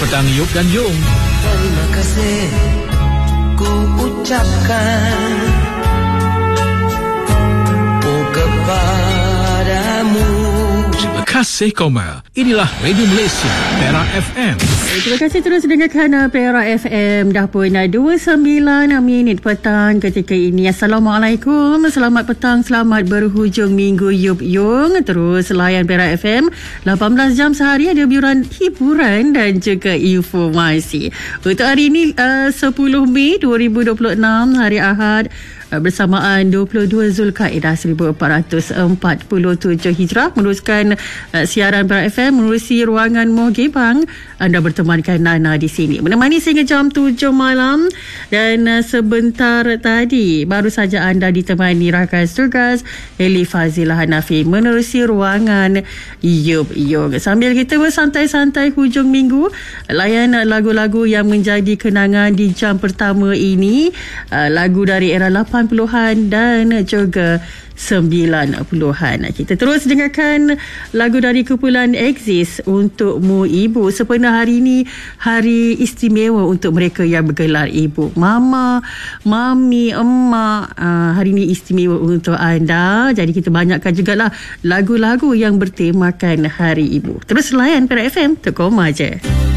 petang Yop dan Jom. Terima kasih ku ucapkan kepadamu. Terima kasih Komal. Inilah Radio Malaysia, Perak FM. Terima kasih terus dengarkan Perak FM. Dah pun 29 minit petang ketika ini. Assalamualaikum. Selamat petang, selamat berhujung minggu Yup Yung. Terus layan Perak FM 18 jam sehari, ada hiburan dan juga informasi. Untuk hari ini 10 Mei 2026, hari Ahad, bersamaan 22 Zulkaidah 1447 Hijrah. Meneruskan siaran Perak FM menerusi ruangan Mohgebang. Anda bertemankan Nana di sini, menemani sehingga jam 7 malam. Dan sebentar tadi baru saja anda ditemani rakan tugas Eli Fazilah Hanafi menerusi ruangan Yup Yung. Sambil kita bersantai-santai hujung minggu, layan lagu-lagu yang menjadi kenangan di jam pertama ini. Lagu dari era 80-an dan juga 90-an. Kita terus dengarkan lagu dari kumpulan Exist, Untukmu Ibu. Sepenuhnya hari ini hari istimewa untuk mereka yang bergelar ibu. Mama, mami, emak, hari ini istimewa untuk anda. Jadi kita banyakkan jugalah lagu-lagu yang bertemakan hari ibu. Terus layan Perak FM, tekom aja.